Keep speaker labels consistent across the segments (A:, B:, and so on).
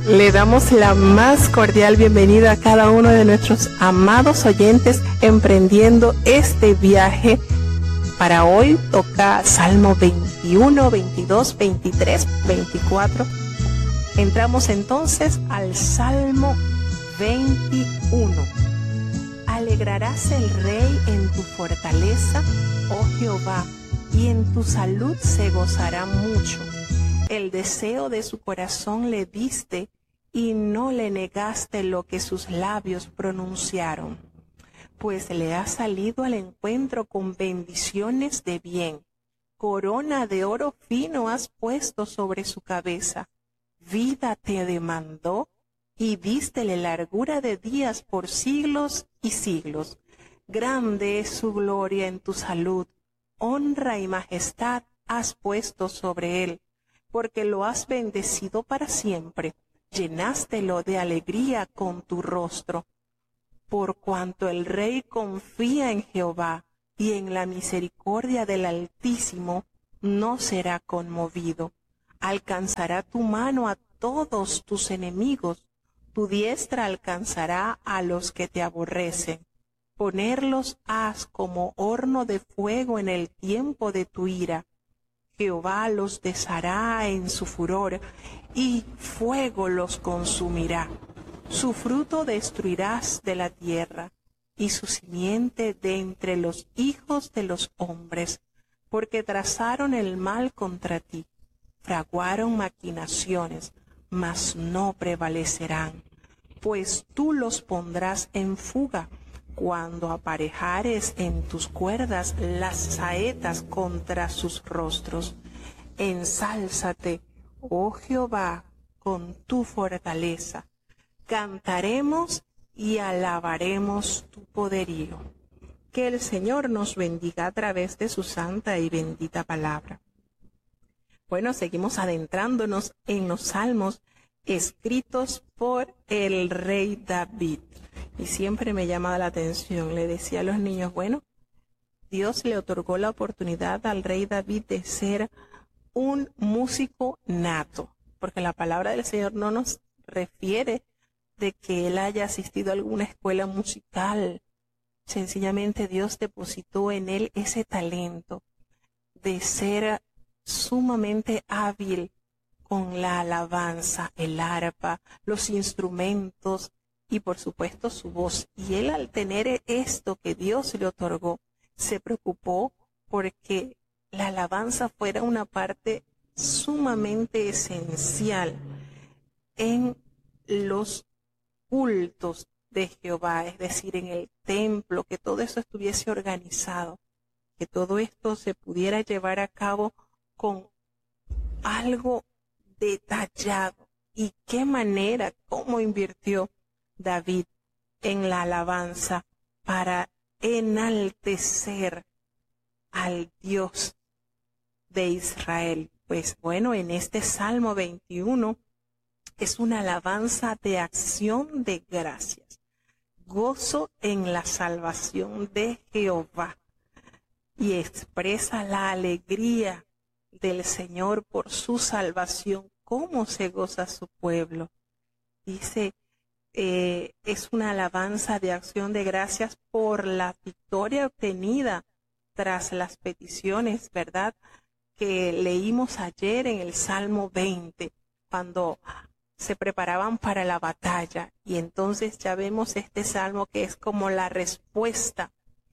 A: Le damos la más cordial bienvenida a cada uno de nuestros amados oyentes emprendiendo este viaje. Para hoy toca Salmo 21, 22, 23, 24. Entramos entonces al Salmo 21. Alegrarás el rey en tu fortaleza, oh Jehová, y en tu salud se gozará mucho. El deseo de su corazón le diste, y no le negaste lo que sus labios pronunciaron. Pues le has salido al encuentro con bendiciones de bien. Corona de oro fino has puesto sobre su cabeza. Vida te demandó, y dístele largura de días por siglos y siglos. Grande es su gloria en tu salud. Honra y majestad has puesto sobre él, porque lo has bendecido para siempre. Llenástelo de alegría con tu rostro. Por cuanto el rey confía en Jehová y en la misericordia del Altísimo, no será conmovido. Alcanzará tu mano a todos tus enemigos, tu diestra alcanzará a los que te aborrecen. Ponerlos has como horno de fuego en el tiempo de tu ira. Jehová los deshará en su furor, y fuego los consumirá. Su fruto destruirás de la tierra, y su simiente de entre los hijos de los hombres, porque trazaron el mal contra ti, fraguaron maquinaciones, mas no prevalecerán, pues tú los pondrás en fuga, cuando aparejares en tus cuerdas las saetas contra sus rostros. Ensálzate, oh Jehová, con tu fortaleza. Cantaremos y alabaremos tu poderío. Que el Señor nos bendiga a través de su santa y bendita palabra. Bueno, seguimos adentrándonos en los salmos escritos por el rey David. Y siempre me llama la atención, le decía a los niños, bueno, Dios le otorgó la oportunidad al rey David de ser un músico nato, porque la palabra del Señor no nos refiere de que él haya asistido a alguna escuela musical. Sencillamente Dios depositó en él ese talento de ser sumamente hábil con la alabanza, el arpa, los instrumentos, y por supuesto su voz. Y él, al tener esto que Dios le otorgó, se preocupó porque la alabanza fuera una parte sumamente esencial en los cultos de Jehová, es decir, en el templo, que todo eso estuviese organizado, que todo esto se pudiera llevar a cabo con algo detallado. Y qué manera, cómo invirtió David en la alabanza para enaltecer al Dios de Israel. Pues bueno, en este Salmo 21 es una alabanza de acción de gracias. Gozo en la salvación de Jehová, y expresa la alegría del Señor por su salvación, cómo se goza su pueblo. Dice, es una alabanza de acción de gracias por la victoria obtenida tras las peticiones, ¿verdad?, que leímos ayer en el Salmo 20, cuando se preparaban para la batalla. Y entonces ya vemos este salmo que es como la respuesta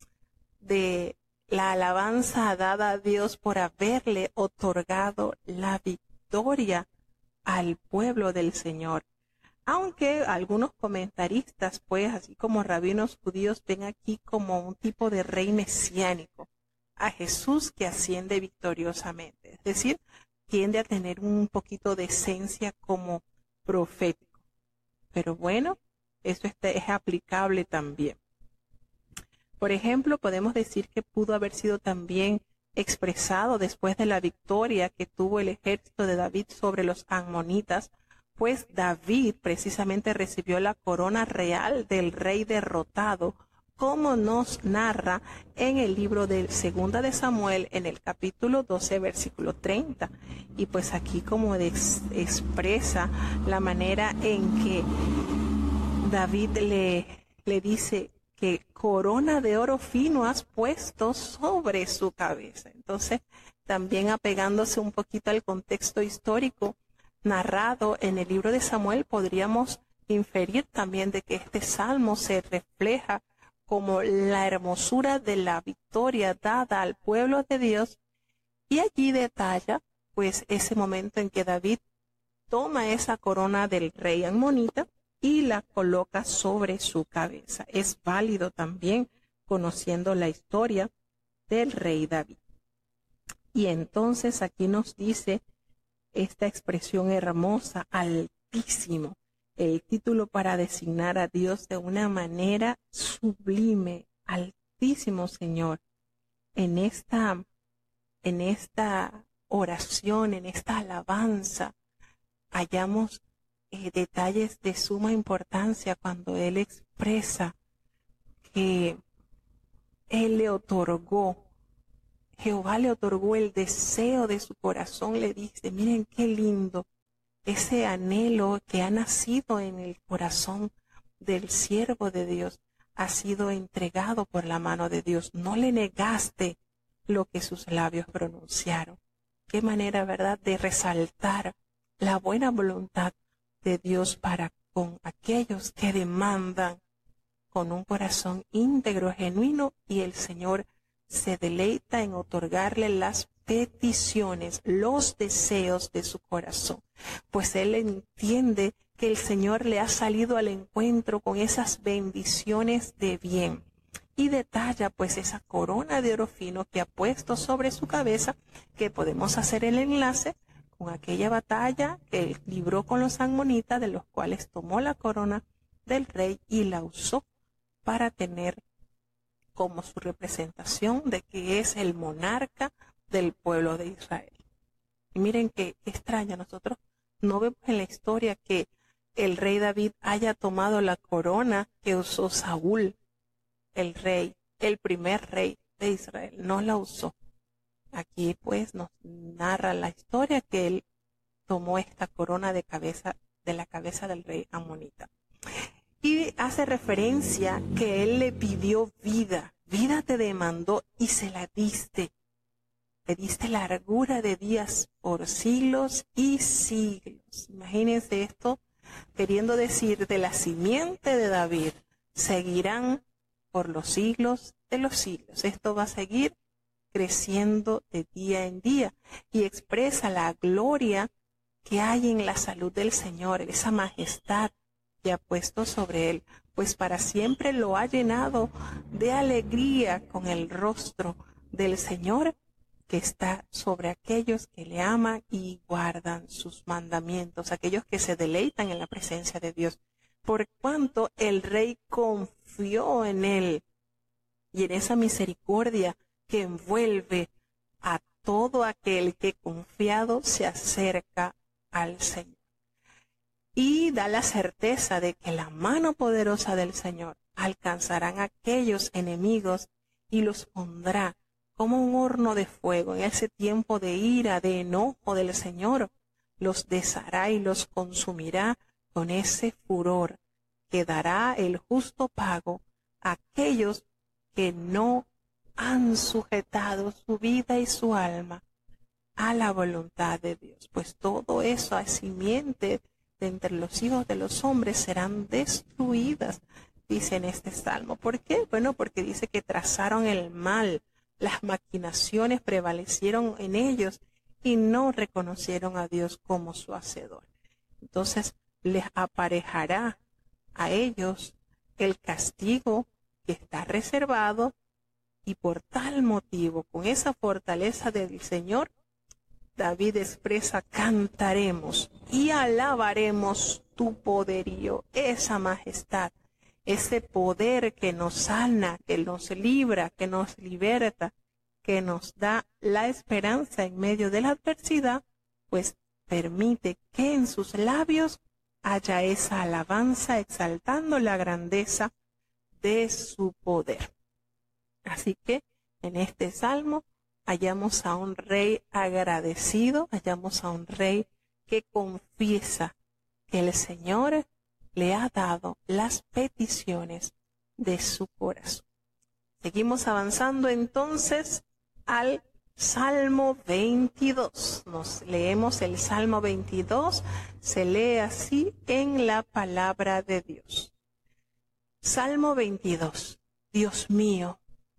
A: de la alabanza dada a Dios por haberle otorgado la victoria al pueblo del Señor. Aunque algunos comentaristas, pues, así como rabinos judíos, ven aquí como un tipo de rey mesiánico, a Jesús que asciende victoriosamente. Es decir, tiende a tener un poquito de esencia como profético. Pero bueno, eso es aplicable también. Por ejemplo, podemos decir que pudo haber sido también expresado después de la victoria que tuvo el ejército de David sobre los amonitas, pues David precisamente recibió la corona real del rey derrotado como nos narra en el libro de Segunda de Samuel, en el capítulo 12, versículo 30. Y pues aquí como expresa la manera en que David le dice que corona de oro fino has puesto sobre su cabeza. Entonces, también apegándose un poquito al contexto histórico narrado en el libro de Samuel, podríamos inferir también de que este salmo se refleja como la hermosura de la victoria dada al pueblo de Dios, y allí detalla pues ese momento en que David toma esa corona del rey ammonita y la coloca sobre su cabeza. Es válido también conociendo la historia del rey David. Y entonces aquí nos dice esta expresión hermosa, Altísimo, el título para designar a Dios de una manera sublime. Altísimo Señor. En esta oración, en esta alabanza, hallamos detalles de suma importancia cuando Él expresa que Jehová le otorgó el deseo de su corazón. Le dice, miren qué lindo, ese anhelo que ha nacido en el corazón del siervo de Dios ha sido entregado por la mano de Dios. No le negaste lo que sus labios pronunciaron. Qué manera, ¿verdad?, de resaltar la buena voluntad de Dios para con aquellos que demandan con un corazón íntegro, genuino, y el Señor se deleita en otorgarle las peticiones, los deseos de su corazón, pues Él entiende que el Señor le ha salido al encuentro con esas bendiciones de bien, y detalla pues esa corona de oro fino que ha puesto sobre su cabeza, que podemos hacer el enlace con aquella batalla que Él libró con los ammonitas, de los cuales tomó la corona del rey y la usó para tener como su representación de que es el monarca del pueblo de Israel. Y miren qué extraño, nosotros no vemos en la historia que el rey David haya tomado la corona que usó Saúl, el rey, el primer rey de Israel, no la usó. Aquí pues nos narra la historia que él tomó esta corona de la cabeza del rey ammonita. Y hace referencia que él le pidió vida te demandó y se la diste. Le diste largura de días por siglos y siglos. Imagínense esto, queriendo decir, de la simiente de David seguirán por los siglos de los siglos. Esto va a seguir creciendo de día en día y expresa la gloria que hay en la salud del Señor, esa majestad que ha puesto sobre él, pues para siempre lo ha llenado de alegría con el rostro del Señor que está sobre aquellos que le aman y guardan sus mandamientos, aquellos que se deleitan en la presencia de Dios, por cuanto el rey confió en él y en esa misericordia que envuelve a todo aquel que confiado se acerca al Señor. Y da la certeza de que la mano poderosa del Señor alcanzarán a aquellos enemigos y los pondrá como un horno de fuego. En ese tiempo de ira, de enojo del Señor, los deshará y los consumirá con ese furor que dará el justo pago a aquellos que no han sujetado su vida y su alma a la voluntad de Dios. Pues todo eso a simiente de entre los hijos de los hombres serán destruidas, dice en este salmo. ¿Por qué? Bueno, porque dice que trazaron el mal, las maquinaciones prevalecieron en ellos y no reconocieron a Dios como su hacedor. Entonces les aparejará a ellos el castigo que está reservado, y por tal motivo, con esa fortaleza del Señor, David expresa: cantaremos y alabaremos tu poderío, esa majestad, ese poder que nos sana, que nos libra, que nos liberta, que nos da la esperanza en medio de la adversidad, pues permite que en sus labios haya esa alabanza exaltando la grandeza de su poder. Así que en este salmo hallamos a un rey agradecido, hallamos a un rey que confiesa que el Señor le ha dado las peticiones de su corazón. Seguimos avanzando entonces al Salmo 22. Nos leemos el Salmo 22, se lee así en la palabra de Dios. Salmo 22. Dios mío,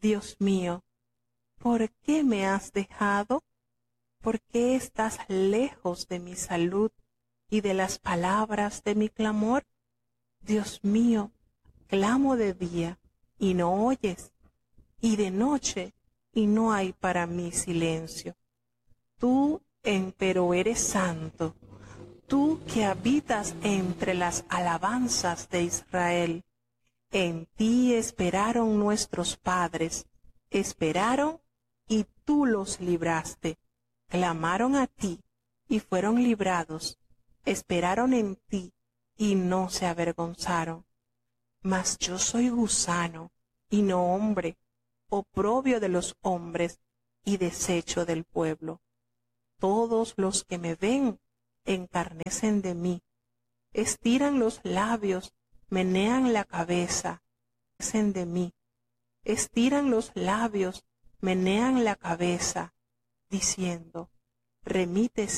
A: ¿por qué me has dejado? ¿Por qué estás lejos de mi salud y de las palabras de mi clamor? Dios mío, clamo de día y no oyes, y de noche y no hay para mí silencio. Tú, empero, eres santo, tú que habitas entre las alabanzas de Israel. En ti esperaron nuestros padres, esperaron y tú los libraste. Clamaron a ti y fueron librados, esperaron en ti y no se avergonzaron. Mas yo soy gusano y no hombre, oprobio de los hombres y desecho del pueblo. Todos los que me ven encarnecen de mí, estiran los labios, menean la cabeza, dicen de mí, estiran los labios, menean la cabeza, diciendo, remítese